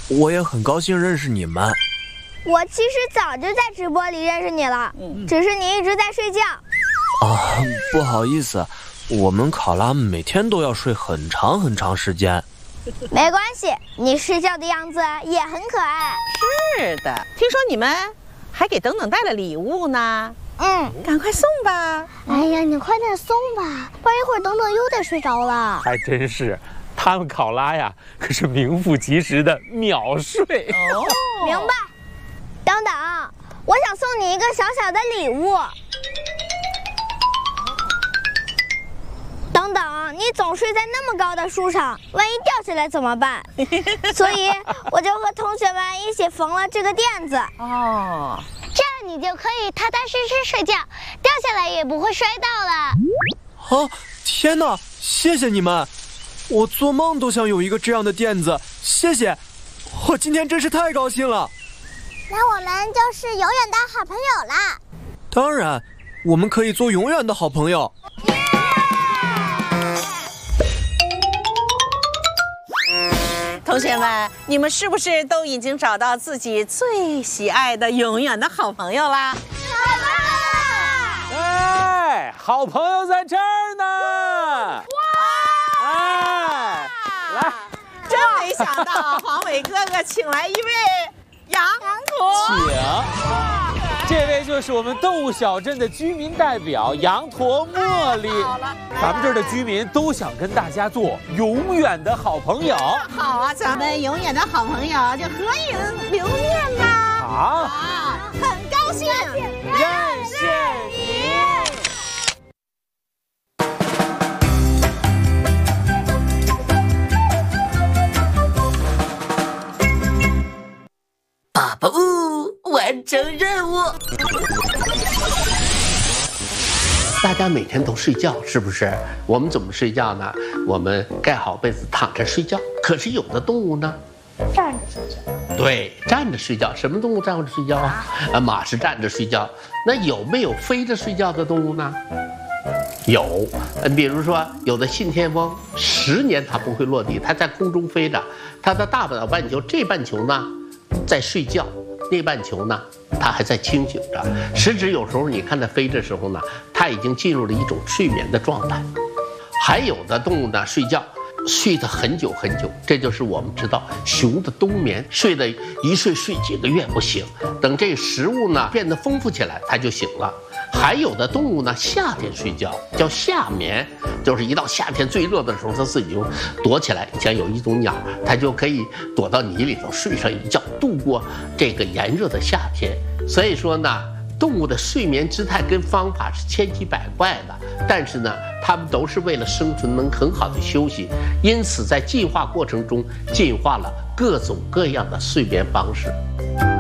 我也很高兴认识你们。 我其实早就在直播里认识你了，只是你一直在睡觉。 啊，不好意思，我们考拉每天都要睡很长很长时间。 没关系，你睡觉的样子也很可爱。 是的，听说你们还给等等带了礼物呢。赶快送吧。 哎呀，你快点送吧，不然一会儿等等又得睡着了。 还真是，他们考拉呀，可是名副其实的秒睡。 明白。等等，我想送你一个小小的礼物。等等，你总睡在那么高的树上，万一掉下来怎么办？所以我就和同学们一起缝了这个垫子。 哦， 这样你就可以踏踏实实睡觉，掉下来也不会摔到了。 啊，天哪，谢谢你们！我做梦都想有一个这样的垫子，谢谢！我今天真是太高兴了。 那我们就是永远的好朋友啦。 当然，我们可以做永远的好朋友。 同学们，你们是不是都已经找到自己最喜爱的永远的好朋友啦？ 哎，好朋友在这儿呢！哇！哎，来， 真没想到黄伟哥哥请来一位羊驼。 请，这位就是我们动物小镇的居民代表羊驼茉莉。咱们这儿的居民都想跟大家做永远的好朋友。 好啊，咱们永远的好朋友就合影留念吧。 好， 很高兴认识你。 爸爸完成任务。 大家每天都睡觉，是不是？我们怎么睡觉呢？我们盖好被子躺着睡觉。可是有的动物呢， 站着睡觉。 对，站着睡觉。什么动物站着睡觉啊？马是站着睡觉。那有没有飞着睡觉的动物呢？有。比如说有的信天翁，10年它不会落地，它在空中飞着。它的大半半球，这半球呢在睡觉，那半球呢它还在清醒着。食指有时候你看它飞的时候呢，它已经进入了一种睡眠的状态。还有的动物呢睡觉睡得很久很久，这就是我们知道熊的冬眠，睡几个月不醒，等这食物呢变得丰富起来它就醒了。还有的动物呢夏天睡觉叫夏眠，就是一到夏天最热的时候它自己就躲起来。像有一种鸟，它就可以躲到泥里头睡上一觉，度过这个炎热的夏天。所以说呢，动物的睡眠姿态跟方法是千奇百怪的，但是呢它们都是为了生存能很好的休息，因此在进化过程中进化了各种各样的睡眠方式。